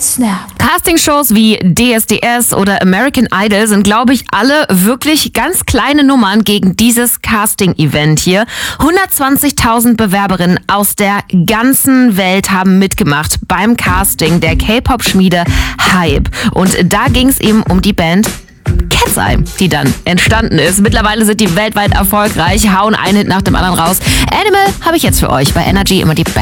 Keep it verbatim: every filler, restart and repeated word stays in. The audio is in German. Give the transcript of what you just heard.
Snap. Castingshows wie D S D S oder American Idol sind, glaube ich, alle wirklich ganz kleine Nummern gegen dieses Casting-Event hier. hundertzwanzigtausend Bewerberinnen aus der ganzen Welt haben mitgemacht beim Casting der K-Pop-Schmiede Hype. Und da ging es eben um die Band Cat's Eye, die dann entstanden ist. Mittlerweile sind die weltweit erfolgreich, hauen einen Hit nach dem anderen raus. Animal habe ich jetzt für euch bei Energy immer die Best.